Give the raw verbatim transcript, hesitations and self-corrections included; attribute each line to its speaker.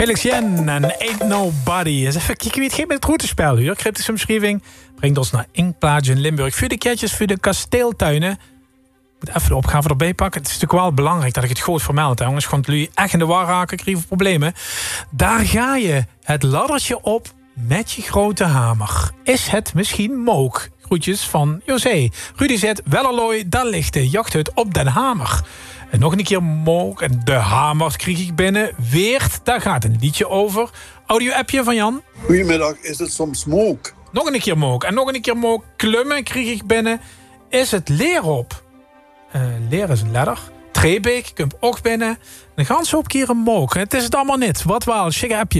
Speaker 1: Felix Jen en Ain't Nobody. Eens even kijken wie het geeft met het routenspel. Hier, cryptische omschrijving brengt ons naar Inkplaatje in Limburg. Voor de kertjes, voor de kasteeltuinen. Ik moet even de opgave erbij pakken. Het is natuurlijk wel belangrijk dat ik het goed vermeld. Hè, jongens, gewoon jullie echt in de war raken, krijgen problemen. Daar ga je het laddertje op met je grote hamer. Is het misschien mook? Groetjes van José. Rudy zegt, Wellerlooi, daar ligt de jachthut op Den Hamer. En nog een keer mook en de hamer kreeg ik binnen. Weert, daar gaat een liedje over. Audio-appje van Jan.
Speaker 2: Goedemiddag, is het soms mook?
Speaker 1: Nog een keer mook. En nog een keer mook. Klummen kreeg ik binnen. Is het leer op? Uh, leer is een ladder. Treebeek, komt ook binnen. Een ganse hoop keer een mook. Het is het allemaal niet. Wat wel, chique appje.